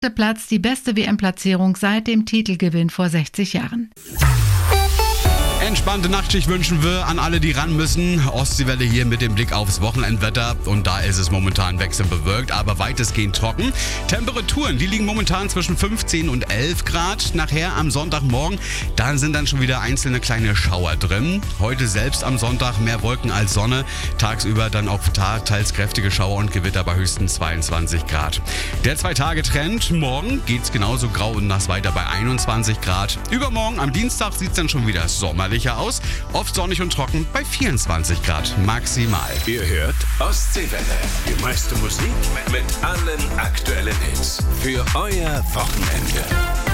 Platz, die beste WM-Platzierung seit dem Titelgewinn vor 60 Jahren. Entspannte Nachtschicht wünschen wir an alle, die ran müssen. Ostseewelle hier mit dem Blick aufs Wochenendwetter. Und da ist es momentan wechselnd bewölkt, aber weitestgehend trocken. Temperaturen, die liegen momentan zwischen 15 und 11 Grad. Nachher am Sonntagmorgen, da sind dann schon wieder einzelne kleine Schauer drin. Heute selbst am Sonntag mehr Wolken als Sonne. Tagsüber dann auch teils kräftige Schauer und Gewitter bei höchstens 22 Grad. Der 2-Tage-Trend, morgen geht's genauso grau und nass weiter bei 21 Grad. Übermorgen am Dienstag sieht's dann schon wieder sommerlich aus. Oft sonnig und trocken bei 24 Grad maximal. Ihr hört Ostseewelle. Die meiste Musik mit allen aktuellen Hits. Für euer Wochenende.